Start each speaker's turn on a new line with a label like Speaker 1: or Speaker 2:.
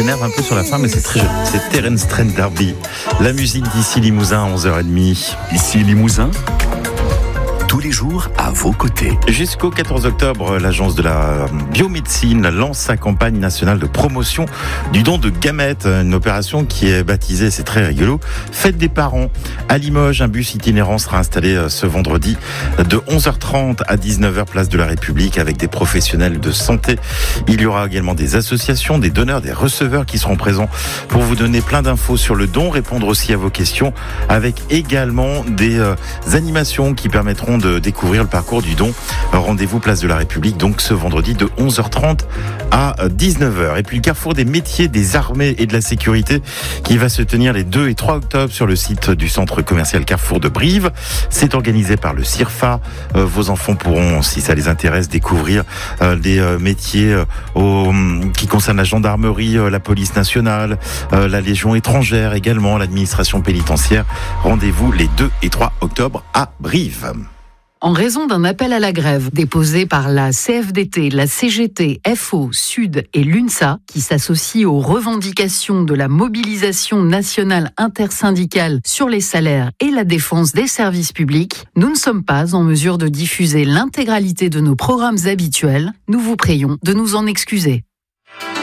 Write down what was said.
Speaker 1: s'énerve un peu sur la fin, mais c'est très joli. C'est Terence Trent D'Arby. La musique d'ici Limousin, 11h30.
Speaker 2: Ici Limousin, tous les jours à vos côtés.
Speaker 1: Jusqu'au 14 octobre, l'Agence de la biomédecine lance sa campagne nationale de promotion du don de gamètes. Une opération qui est baptisée, c'est très rigolo, Fête des parents. À Limoges, un bus itinérant sera installé ce vendredi de 11h30 à 19h, place de la République, avec des professionnels de santé. Il y aura également des associations, des donneurs, des receveurs qui seront présents pour vous donner plein d'infos sur le don, répondre aussi à vos questions, avec également des animations qui permettront de découvrir le parcours du don. Rendez-vous place de la République, donc ce vendredi de 11h30 à 19h. Et puis le carrefour des métiers des armées et de la sécurité qui va se tenir les 2 et 3 octobre sur le site du centre commercial Carrefour de Brive. C'est organisé par le CIRFA. Vos enfants pourront, si ça les intéresse, découvrir des métiers qui concernent la gendarmerie, la police nationale, la Légion étrangère également, l'administration pénitentiaire. Rendez-vous les 2 et 3 octobre à Brive.
Speaker 3: En raison d'un appel à la grève déposé par la CFDT, la CGT, FO, Sud et l'UNSA, qui s'associe aux revendications de la mobilisation nationale intersyndicale sur les salaires et la défense des services publics, nous ne sommes pas en mesure de diffuser l'intégralité de nos programmes habituels. Nous vous prions de nous en excuser.